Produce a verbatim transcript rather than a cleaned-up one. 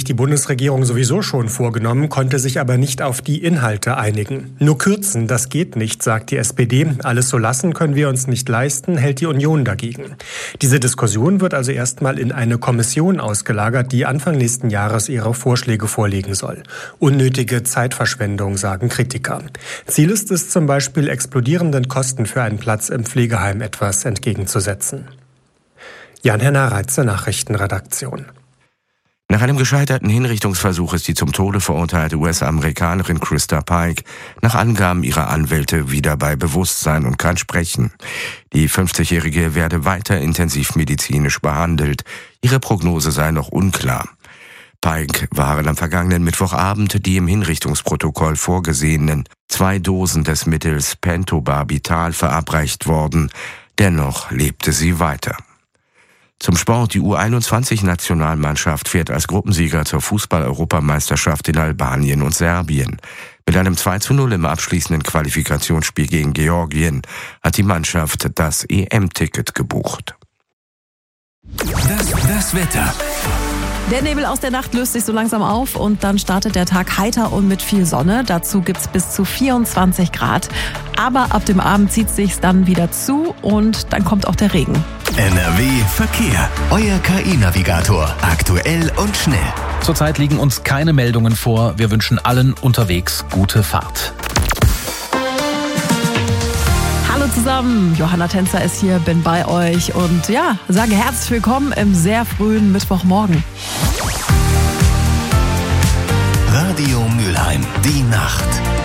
die Bundesregierung sowieso schon vorgenommen, konnte sich aber nicht auf die Inhalte einigen. Nur kürzen, das geht nicht, sagt die S P D. Alles so lassen können wir uns nicht leisten, hält die Union dagegen. Diese Diskussion wird also erstmal in eine Kommission ausgelagert, die Anfang nächsten Jahres ihre Vorschläge vorlegen soll. Unnötige Zeitverschwendung, sagen Kritiker. Ziel ist es zum Beispiel, explodierenden Kosten für einen Platz im Pflegeheim etwas entgegenzusetzen. Jan-Henner Reitze, Nachrichtenredaktion. Nach einem gescheiterten Hinrichtungsversuch ist die zum Tode verurteilte U S-Amerikanerin Krista Pike nach Angaben ihrer Anwälte wieder bei Bewusstsein und kann sprechen. Die fünfzigjährige werde weiter intensivmedizinisch behandelt. Ihre Prognose sei noch unklar. Pike waren am vergangenen Mittwochabend die im Hinrichtungsprotokoll vorgesehenen zwei Dosen des Mittels Pentobarbital verabreicht worden. Dennoch lebte sie weiter. Zum Sport. Die U einundzwanzig-Nationalmannschaft fährt als Gruppensieger zur Fußball-Europameisterschaft in Albanien und Serbien. Mit einem zwei zu null im abschließenden Qualifikationsspiel gegen Georgien hat die Mannschaft das E M-Ticket gebucht. Das, das Wetter. Der Nebel aus der Nacht löst sich so langsam auf und dann startet der Tag heiter und mit viel Sonne. Dazu gibt's bis zu vierundzwanzig Grad. Aber ab dem Abend zieht sich's dann wieder zu und dann kommt auch der Regen. N R W Verkehr. Euer K I-Navigator. Aktuell und schnell. Zurzeit liegen uns keine Meldungen vor. Wir wünschen allen unterwegs gute Fahrt. Hallo zusammen, Johanna Tänzer ist hier, bin bei euch und ja, sage herzlich willkommen im sehr frühen Mittwochmorgen. Radio Mülheim, die Nacht.